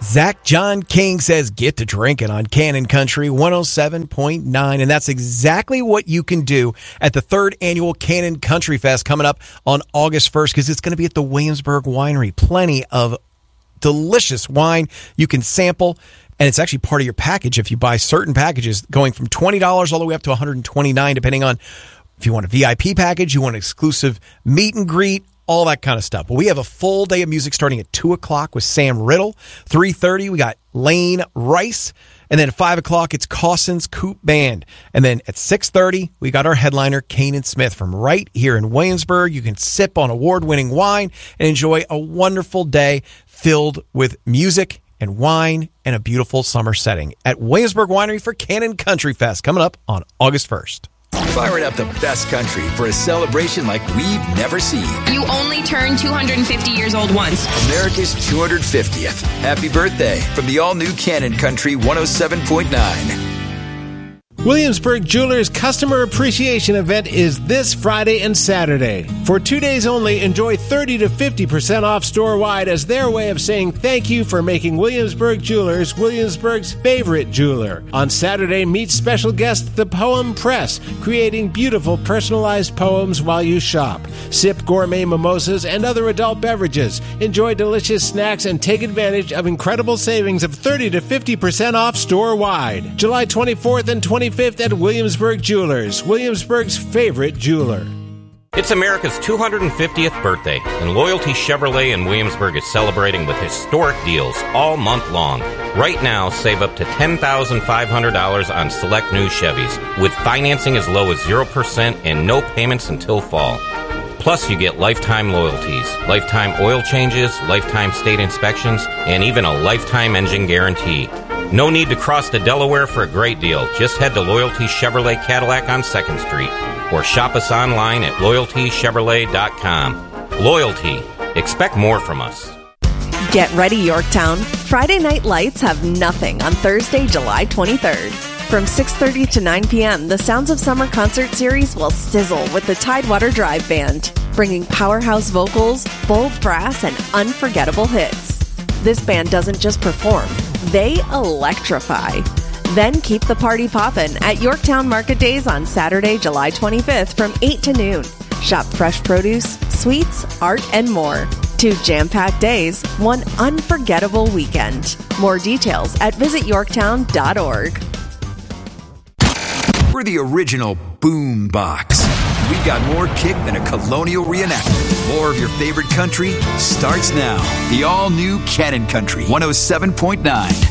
Zach John King says, get to drinking on Cannon Country 107.9. And that's exactly what you can do at the 3rd annual Cannon Country Fest coming up on August 1st, because it's going to be at the Williamsburg Winery. Plenty of delicious wine you can sample. And it's actually part of your package if you buy certain packages, going from $20 all the way up to $129, depending on if you want a VIP package, you want an exclusive meet and greet, all that kind of stuff. But we have a full day of music starting at 2 o'clock with Sam Riddle. 3:30, we got Lane Rice. And then at 5 o'clock, it's Cawson's Coop Band. And then at 6:30, we got our headliner, Kanan Smith, from right here in Williamsburg. You can sip on award-winning wine and enjoy a wonderful day filled with music and wine and a beautiful summer setting at Williamsburg Winery for Cannon Country Fest coming up on August 1st. Firing up the best country for a celebration like we've never seen. You only turn 250 years old once. America's 250th. Happy birthday from the all-new Cannon Country 107.9. Williamsburg Jewelers Customer Appreciation Event is this Friday and Saturday. For 2 days only, enjoy 30 to 50% off store-wide as their way of saying thank you for making Williamsburg Jewelers Williamsburg's favorite jeweler. On Saturday, meet special guest The Poem Press, creating beautiful personalized poems while you shop. Sip gourmet mimosas and other adult beverages. Enjoy delicious snacks and take advantage of incredible savings of 30 to 50% off store-wide. July 24th and 25th at Williamsburg Jewelers, Williamsburg's favorite jeweler. It's America's 250th birthday, and Loyalty Chevrolet in Williamsburg is celebrating with historic deals all month long. Right now, save up to $10,500 on select new Chevys, with financing as low as 0% and no payments until fall. Plus, you get lifetime loyalties, lifetime oil changes, lifetime state inspections, and even a lifetime engine guarantee. No need to cross to Delaware for a great deal. Just head to Loyalty Chevrolet Cadillac on 2nd Street or shop us online at loyaltychevrolet.com. Loyalty. Expect more from us. Get ready, Yorktown. Friday Night Lights have nothing on Thursday, July 23rd. From 6:30 to 9 p.m., the Sounds of Summer concert series will sizzle with the Tidewater Drive Band, bringing powerhouse vocals, bold brass, and unforgettable hits. This band doesn't just perform, they electrify. Then keep the party poppin' at Yorktown Market Days on Saturday, July 25th from 8 to noon. Shop fresh produce, sweets, art, and more. 2 jam-packed days, 1 unforgettable weekend. More details at visityorktown.org. We're the original Boom Box. We got more kick than a colonial reenactment. More of your favorite country starts now. The all-new Cannon Country 107.9.